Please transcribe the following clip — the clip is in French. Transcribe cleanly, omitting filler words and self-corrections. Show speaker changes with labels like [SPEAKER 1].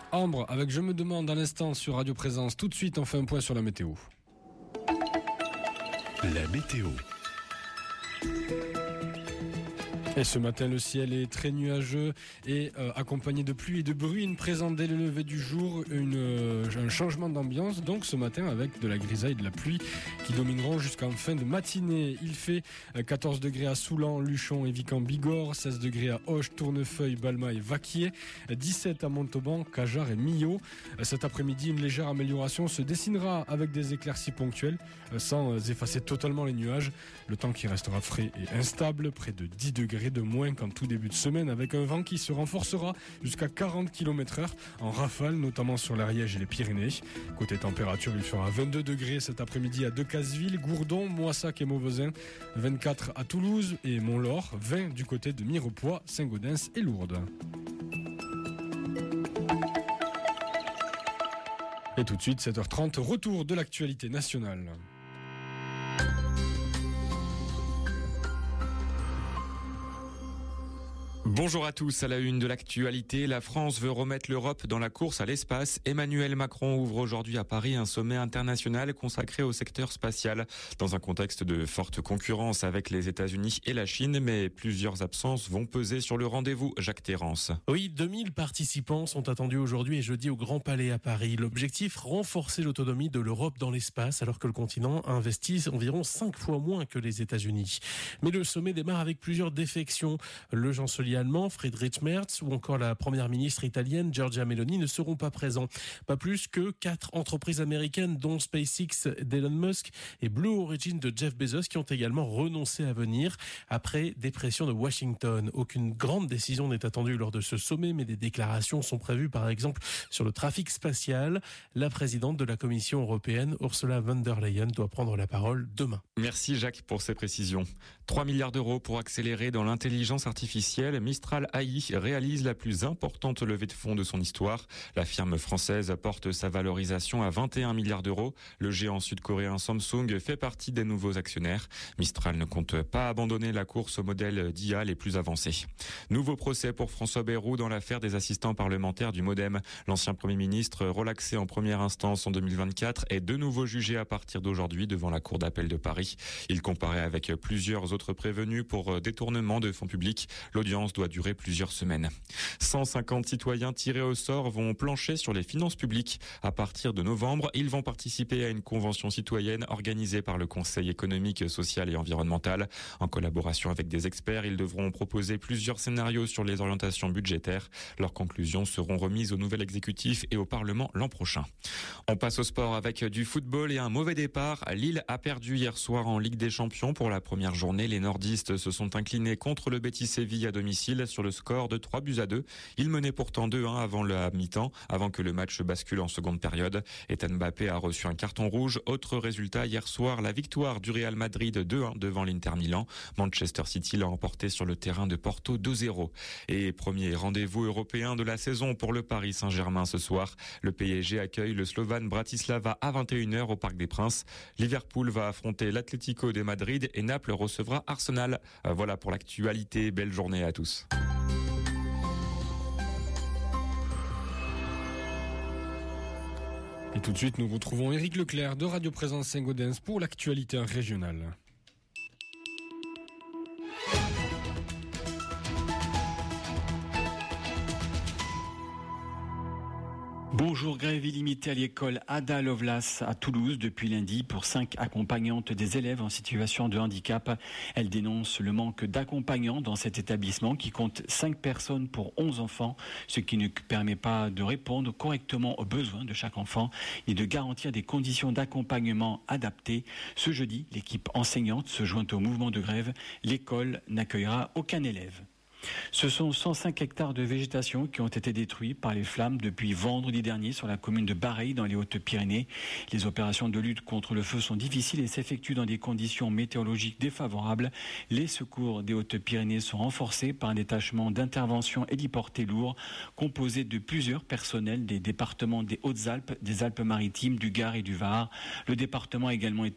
[SPEAKER 1] Ambre, avec Je me demande à l'instant sur Radio Présence. Tout de suite, on fait un point sur la météo.
[SPEAKER 2] La météo.
[SPEAKER 1] Et ce matin, le ciel est très nuageux et accompagné de pluie et de bruine présent dès le lever du jour, un changement d'ambiance. Donc ce matin, avec de la grisaille et de la pluie qui domineront jusqu'en fin de matinée. Il fait 14 degrés à Soulan, Luchon et Vican-Bigorre, 16 degrés à Auch, Tournefeuille, Balma et Vaquier, 17 à Montauban, Cajar et Millau. Cet après-midi, une légère amélioration se dessinera avec des éclaircies ponctuelles sans effacer totalement les nuages. Le temps qui restera frais et instable, près de 10 degrés de moins qu'en tout début de semaine, avec un vent qui se renforcera jusqu'à 40 km/h en rafale, notamment sur l'Ariège et les Pyrénées. Côté température, il fera 22 degrés cet après-midi à Decazeville, Gourdon, Moissac et Mauvezin, 24 à Toulouse et Mont-Laur, 20 du côté de Mirepoix, Saint-Gaudens et Lourdes. Et tout de suite, 7h30, retour de l'actualité nationale.
[SPEAKER 3] Bonjour à tous, à la une de l'actualité, la France veut remettre l'Europe dans la course à l'espace. Emmanuel Macron ouvre aujourd'hui à Paris un sommet international consacré au secteur spatial, dans un contexte de forte concurrence avec les États-Unis et la Chine, mais plusieurs absences vont peser sur le rendez-vous. Jacques Terrance.
[SPEAKER 4] Oui, 2000 participants sont attendus aujourd'hui et jeudi au Grand Palais à Paris. L'objectif, renforcer l'autonomie de l'Europe dans l'espace, alors que le continent investit environ 5 fois moins que les États-Unis. Mais le sommet démarre avec plusieurs défections. Le chancelier allemand Friedrich Merz ou encore la première ministre italienne Giorgia Meloni ne seront pas présents. Pas plus que 4 entreprises américaines dont SpaceX d'Elon Musk et Blue Origin de Jeff Bezos qui ont également renoncé à venir après des pressions de Washington. Aucune grande décision n'est attendue lors de ce sommet, mais des déclarations sont prévues par exemple sur le trafic spatial. La présidente de la Commission européenne, Ursula von der Leyen, doit prendre la parole demain.
[SPEAKER 3] Merci Jacques pour ces précisions. 3 milliards d'euros pour accélérer dans l'intelligence artificielle. Mistral AI réalise la plus importante levée de fonds de son histoire. La firme française porte sa valorisation à 21 milliards d'euros. Le géant sud-coréen Samsung fait partie des nouveaux actionnaires. Mistral ne compte pas abandonner la course aux modèles d'IA les plus avancés. Nouveau procès pour François Bayrou dans l'affaire des assistants parlementaires du MoDem. L'ancien Premier ministre, relaxé en première instance en 2024, est de nouveau jugé à partir d'aujourd'hui devant la Cour d'appel de Paris. Il comparaît avec plusieurs autres prévenus pour détournement de fonds publics. L'audience doit durer plusieurs semaines. 150 citoyens tirés au sort vont plancher sur les finances publiques. À partir de novembre, ils vont participer à une convention citoyenne organisée par le Conseil économique, social et environnemental. En collaboration avec des experts, ils devront proposer plusieurs scénarios sur les orientations budgétaires. Leurs conclusions seront remises au nouvel exécutif et au Parlement l'an prochain. On passe au sport avec du football et un mauvais départ. Lille a perdu hier soir en Ligue des Champions pour la première journée. Les nordistes se sont inclinés contre le Betis Séville à domicile sur le score de 3-2. Ils menaient pourtant 2-1 avant la mi-temps, avant que le match bascule en seconde période. Ethan Mbappé a reçu un carton rouge. Autre résultat hier soir, la victoire du Real Madrid 2-1 devant l'Inter Milan. Manchester City l'a emporté sur le terrain de Porto 2-0. Et premier rendez-vous européen de la saison pour le Paris Saint-Germain ce soir. Le PSG accueille le Slovan Bratislava à 21h au Parc des Princes. Liverpool va affronter l'Atlético de Madrid et Naples recevra Arsenal. Voilà pour l'actualité. Belle journée à tous.
[SPEAKER 1] Et tout de suite, nous retrouvons Éric Leclerc de Radio Présence Saint-Gaudens pour l'actualité régionale.
[SPEAKER 5] Bonjour, grève illimitée à l'école Ada Lovelace à Toulouse depuis lundi pour 5 accompagnantes des élèves en situation de handicap. Elles dénoncent le manque d'accompagnants dans cet établissement qui compte 5 personnes pour 11 enfants, ce qui ne permet pas de répondre correctement aux besoins de chaque enfant et de garantir des conditions d'accompagnement adaptées. Ce jeudi, l'équipe enseignante se joint au mouvement de grève. L'école n'accueillera aucun élève. Ce sont 105 hectares de végétation qui ont été détruits par les flammes depuis vendredi dernier sur la commune de Bareilles dans les Hautes-Pyrénées. Les opérations de lutte contre le feu sont difficiles et s'effectuent dans des conditions météorologiques défavorables. Les secours des Hautes-Pyrénées sont renforcés par un détachement d'intervention héliporté lourd composé de plusieurs personnels des départements des Hautes-Alpes, des Alpes-Maritimes, du Gard et du Var. Le département a également été